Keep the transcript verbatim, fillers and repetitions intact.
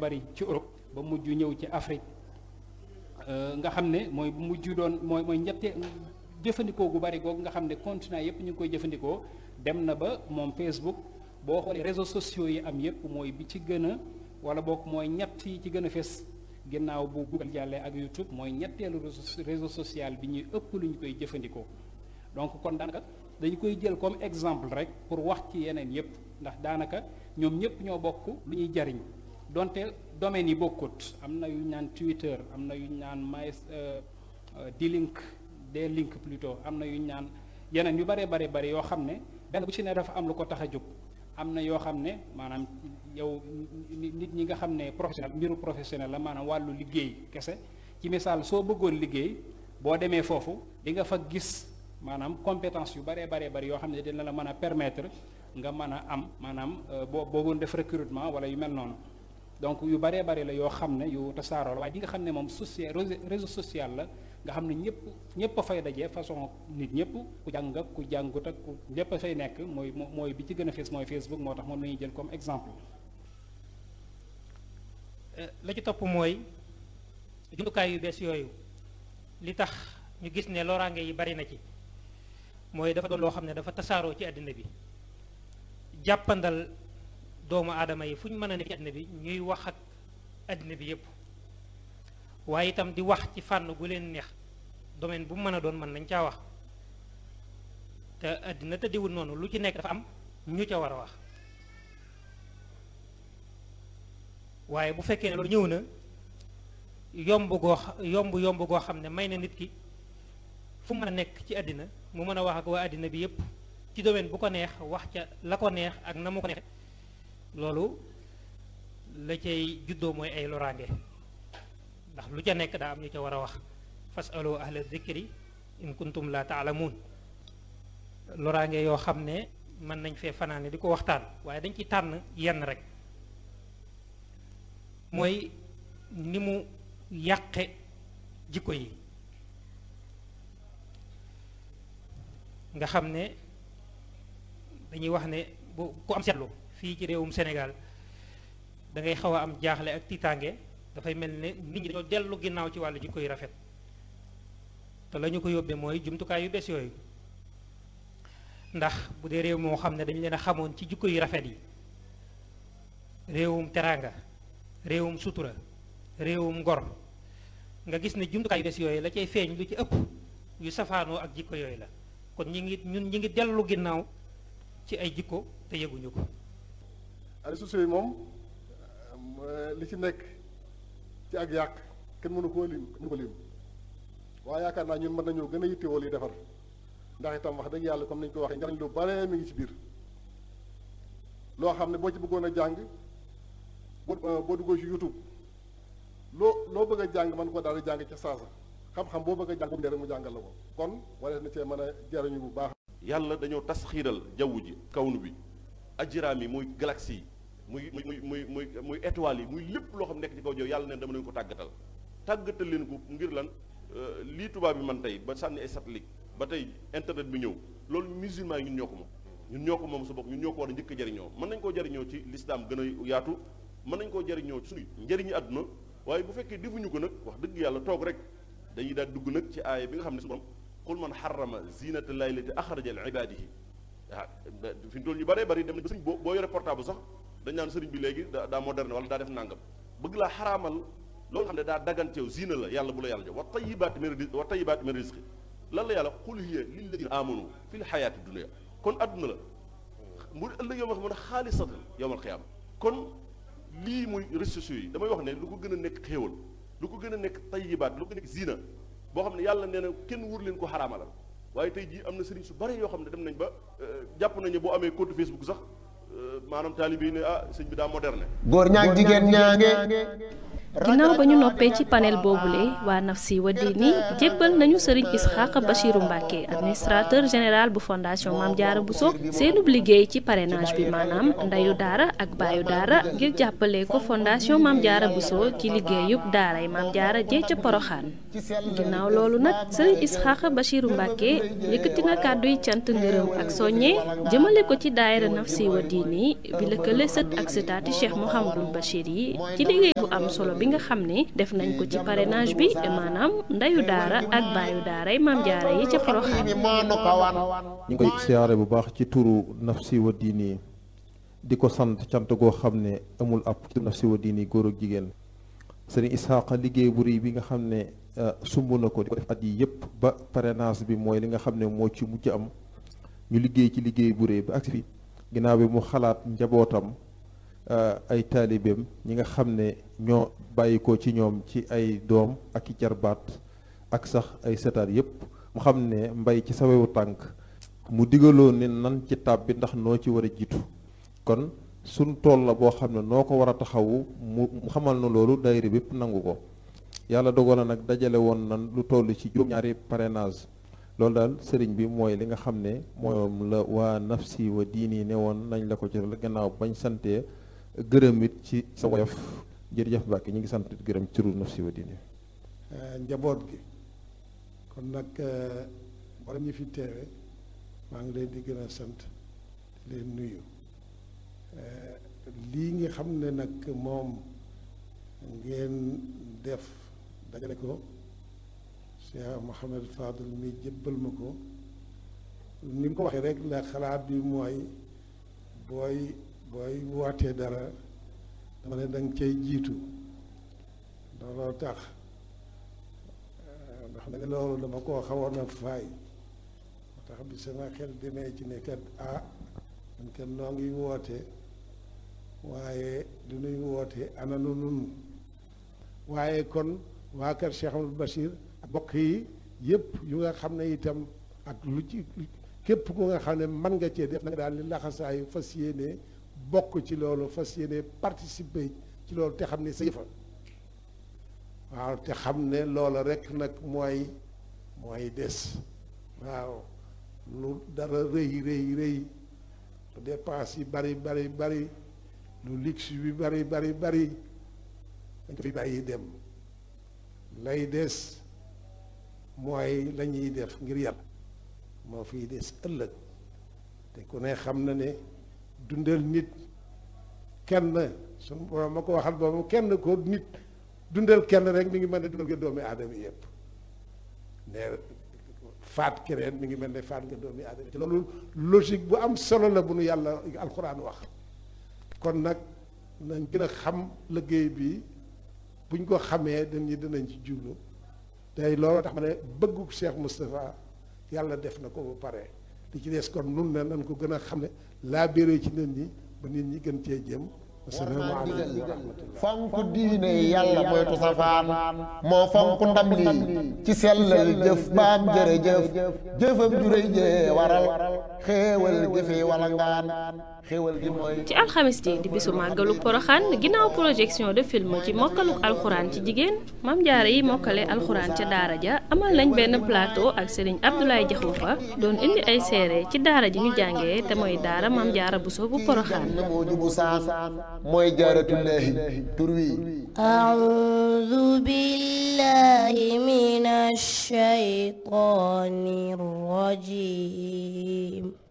bari ci Europe ba mujj ñëw ci Afrique nga xam ne mooy bu mujj doon mooy mooy ñette jëfandikoo gu bari googu nga xam ne continent yépp ñu ngi koy jëfandikoo dem na ba moom Facebook boo xoolee réseaux sociaux yi am yépp mooy bi ci gën a wala boog mooy ñett yi ci gën a fes ginnaaw bu Google jàllee ak YouTube mooy ñetteelu réseau social bi ñuy ëpp lu ñu koy jëfandikoo. donc kon daanaka dañu koy jël comme exemple rek pour wax ci yeneen yépp ndax daanaka ñoom ñépp ñoo bokk lu ñuy jariñ donte domaines yi bokkut am na yu ñu naan Twitter am na yu ñu naan my D-Link D-Link plutôt am na yu ñu naan yeneen yu bare bare bare yoo xam ne benn bu ci ne dafa am lu ko tax a jóg. am na yoo xam ne maanaam yow nit ñi nga xam ne professionnel mbiru professionnel la maanaam wàllu liggéey kese ci misaal soo bëggoon liggéey boo demee foofu di nga fa gis maanaam compétence yu baree baree bari yoo xam ne dina la mën a permettre nga mën a am maanaam boo boogoon def recrutement wala yu mel noonu donc yu baree bari la yoo xam ne yu tasaaroo la waaye di nga xam ne moom social réseau social la nga xam ne ñëpp ñëpp a fay daje façon nit ñëpp ku jàng ak ku jàngut ak ku ñëpp a fay nekk mooy mooy bi ci gën a fees mooy Facebook moo tax moom la ñuy jël comme exemple. la ci topp mooy jumtukaay yu bees yooyu li tax ñu gis ne loraange yi bari na ci mooy dafa doon loo xam ne dafa tasaaroo ci àddina bi jàppandal doomu aadama yi fu ñu mën a nekk ci àddina bi ñuy wax ak àddina bi yépp waaye itam di wax ci fànn gu leen neex domaine bu mu mën a doon mën nañ caa wax te àddina tëddiwul noonu lu ci nekk dafa am ñu ca war a wax waaye bu fekkee ne loolu ñëw na yomb goo yomb yomb goo xam ne may na nit ki fu mën a nekk ci àddina mu mën a wax ak waa àddina bi yépp ci domaine bu ko neex wax ca la ko neex ak na mu ko neex loolu la cay juddoo mooy ay loraange ndax lu ca nekk daa am ñu ca war a wax fasalu ahla dhikri in kuntum la taalamuun loraange yoo xam ne mën nañ fee fanaane di ko waxtaan waaye dañ ci tànn yenn rek mooy ni mu yàqe jikko yi nga xam ne dañuy wax ne bu ku am seetlu fii ci réewum Sénégal da ngay xaw a am jaaxle ak tiitaange dafay mel ne nit ñi dañoo dellu ginnaaw ci wàllu jikko yu rafet te la ñu ko yóbbee mooy jumtukaay yu bees yooyu ndax bu dee réew moo xam ne dañu leen a xamoon ci jikko yu rafet yi réewum teraanga réewum sutura réewum ngor nga gis ne jumtukaay yu bees yooyu la cay feeñ lu ci ëpp yu safaanoo ak jikko yooyu la kon ñi ngi ñun ñi ngi dellu ginnaaw ci ay jikko te yëguñu ko. réseaux sociaux yi moom li ci nekk ci ak yàq kenn mënu koo lim mënu ko lim waaye yaakaar naa ñun mën nañoo gën a yittewoo li defar ndax itam wax dëgg yàlla comme ni ñu ko waxee njariñ lu bare mi ngi ci biir loo xam ne boo ci bëggoon a jàng boo boo duggoo ci YouTube loo loo bëgg a jàng mën ko daal di jàng ca saasa xam-xam boo bëgg a jàng boobu rek mu jàngal la ko kon wala na cee mën a jariñu bu baax. yàlla dañoo tas xiiral jaww ji kawnu bi ajiraam yi muy galaxie yi muy muy muy muy muy étoiles yi muy lépp loo xam nekk ci kaw jow yàlla ne dama leen ko tàggatal tàggatal leen ko ngir lan lii tubaab bi man tey ba sànni ay satellite ba tey internet bi ñëw loolu musulman yi ñun ñoo ko moom ñun ñoo ko moom sa bopp ñun ñoo ko war a njëkk a jariñoo mën nañ koo jariñoo ci l'islam gën a yaatu mën nañ koo jariñoo ci suñu njëriñi àdduna waaye bu fekkee defuñu ko nag wax dëgg yàlla toog rek dañuy daal dugg nag ci aaya bi nga xam ne su borom qul man xarama zinata llahi allati axraja li ibadihi ah fi mu toll ñu bëree bëri dem na ba sëriñ boo boo yore portable sax dañ naan sëriñ bi léegi daa daa moderne wala daa def nangam bëgg laa xaraamal loolu xam ne daa daganteew zina la yàlla bu la yàlla jox wa tayibaati min rizqi wa tayibaati min rizqi lan la yàlla qul hiya lilladina amanu fi l xayaati dunia kon adduna la mu ëllëg yow ma xam ne xaalisatan yowmal qiyaama kon lii muy réseaux sociaux yi damay wax ne lu ko gën a nekk xéewal lu ko gën a nekk tayibaat lu ko nekk zina boo xam ne yàlla nee na kenn wur leen ko xaraamalal waaye tey jii am na sëriñ su bari yoo xam ne dem nañ ba jàpp nañu boo amee compte Facebook sax maanaam taalibe yi ne ah sëñ bi daa moderne. góor ñaag jigéen ñaange ginnaaw ba ñu noppee ci panel boobule waa Nafsi wa Diini jébbal nañu Serigne Isxaqa Bachiru Mbacke administrateur général bu fondation Mame Diarra Bousso seenub liggéey ci parrainage bi maanaam ndeyu daara ak baayu daara ngir jàppale ko fondation Mame Diarra Bousso ci liggéeyub daaray Mame Diarra jee ca Poroxaan ginnaaw loolu nag Serigne Isxaqa Bachiru Mbacke yëkkati na kàddu yi cant ngërëm ak soññe jëmale ko ci daayira Nafsi wa Diini bi lëkkale sët ak sëtaati Cheikh Mouhamadul Bachir yi ci liggéey bu am solo bi nga xam ne def nañ ko ci parrainage bi maanaam ndeyu daara ak baayu daaray Mame Diarra yi ca Poroxaan. ñu ngi koy siyaare bu baax ci turu Nafsi wa Diini di ko sant cant goo xam ne amul ab ci Nafsi wa Diini góor ak jigéen Serigne Isxaqa liggéey bu rëy bi nga xam ne sumb na ko di ko def at yi yëpp ba parrainage bi mooy li nga xam ne moo ci mujj am ñu liggéey ci liggéey bu rëy ba agsi fi ginnaaw bi mu xalaat njabootam ay taalibeem ñi nga xam ne ñoo bàyyi ko ci ñoom ci ay doom ak i jarbaat ak sax ay setaat yépp mu xam ne mbay ci sawewu tànk mu digaloon ne nan ci tab bi ndax noo ci war a jiitu kon suñ tool la boo xam ne noo ko war a taxawu mu xamal na loolu daayira bépp nangu ko yàlla dogal na nag dajale woon nan lu toll ci juróom-ñaari parrainage loolu daal sëriñ bi mooy li nga xam ne moom la waa Nafsi wa Diini ne woon nañ la ko ci gannaaw bañ santee gërëm it ci sa woyof jërëjëf Mbacke ñu ngi sant gërëm ci turu Nafsi wa Diini njaboot gi kon nag wala ñu fi teewe maa ngi leen di gën a sant di leen nuyu lii nga xam ne nag moom ngeen def dajale ko Cheikh Mouhamed Fadel mi jébbal ma ko ni mu ko waxee rek la xalaat bi mooy booy booy wootee dara dama ne danga cay jiitu looloo tax ndax nag loolu dama koo xawoon a faay moo tax bi sama xel demee ci ne kat ah man kat noo ngi woote waaye du nuy woote ana nu nun waaye kon waa kër Cheikh Amadou Bachir ak bokk yi yëpp yu nga xam ne itam ak lu ci képp ku nga xam ne mën nga cee def nag daal li laxasaayu fas yéene bokk ci loolu fas yéene participer ci loolu te xam ne sa yëfa waaw te xam ne loola rek nag mooy mooy des waaw lu dara rëy rëy rëy lu dépense yi bari bari bari lu luxe bi bari bari bari dañ ko fi bàyyi dem lay des mooy la ñuy def ngir yàlla moo fiy des ëllëg te ku ne xam na ne dundal nit kenn suñu borom ma ko waxal boobu kenn ko nit dundal kenn rek mi ngi mel ne dundal nga doomi aadama yëpp ne faat keneen mi ngi mel ne faat nga doomi aadama te loolu logique bu am solo la bu nu yàlla alxuraan wax kon nag nañ gën a xam liggéey bi buñ ko xamee dañuy dinañ ci jublu tey loolu tax ma ne bëggu Cheikh Moustapha yàlla def na ko ba pare li ci des kon nun ne nañ ko gën a xam ne laa béré ci nit ñi ba nit ñi gën cee jëm asalaamaaleykum wa rahmatullah fonk diine yàlla moytu safaan moo fonk ndam lii ci sellal jëf baam jërëjëf jëfam juréy jee waral xéewal gi fi wala ngaan xéewal gi mooy ci alxamis ji di bisu màggalu Poroxaan ginnaaw projection de film ci mokkaluk alxuraan ci jigéen Mame Diarra yi mokkale alxuraan ca daara ja amal nañ benn plateau ak Serigne Abdoulaye Diakhoumpa doon indi ay seere ci daara ji ñu jàngee te mooy daara Mame Diarra Bousso bu Poroxaan moo jubu saan mooy jaaratullaahi tur wi a'uudu billaahi minash shaytaanir rajiim